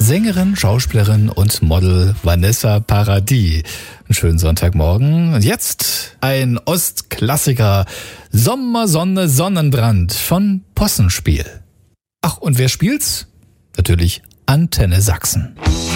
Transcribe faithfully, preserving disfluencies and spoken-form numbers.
Sängerin, Schauspielerin und Model Vanessa Paradis. Einen schönen Sonntagmorgen. Und jetzt ein Ostklassiker. Sommer, Sonne, Sonnenbrand von Possenspiel. Ach, und wer spielt's? Natürlich Antenne Sachsen.